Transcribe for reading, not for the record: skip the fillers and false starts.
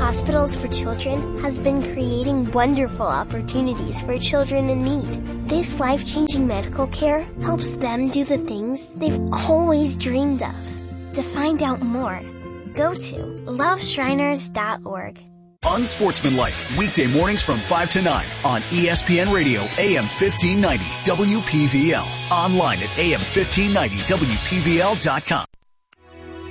Hospitals for Children has been creating wonderful opportunities for children in need. This life-changing medical care helps them do the things they've always dreamed of. To find out more, go to loveshriners.org. Unsportsmanlike, weekday mornings from 5 to 9 on ESPN Radio, AM 1590, WPVL. Online at AM1590, WPVL.com.